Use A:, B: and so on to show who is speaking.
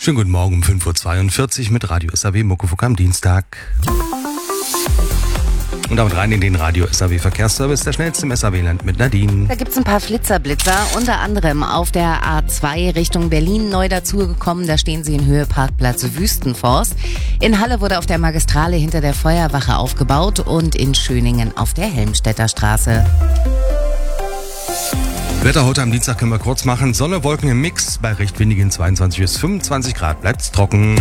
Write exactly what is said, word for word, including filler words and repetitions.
A: Schönen guten Morgen um fünf Uhr zweiundvierzig mit Radio S A W Muckefuck am Dienstag. Und damit rein in den Radio S A W Verkehrsservice, der schnellste im S A W-Land mit Nadine.
B: Da gibt's ein paar Flitzer-Blitzer, unter anderem auf der A zwei Richtung Berlin neu dazugekommen. Da stehen sie in Höhe Parkplatz Wüstenforst. In Halle wurde auf der Magistrale hinter der Feuerwache aufgebaut und in Schöningen auf der Helmstedter Straße.
A: Wetter heute am Dienstag können wir kurz machen. Sonne, Wolken im Mix. Bei recht windigen zweiundzwanzig bis fünfundzwanzig Grad bleibt's trocken.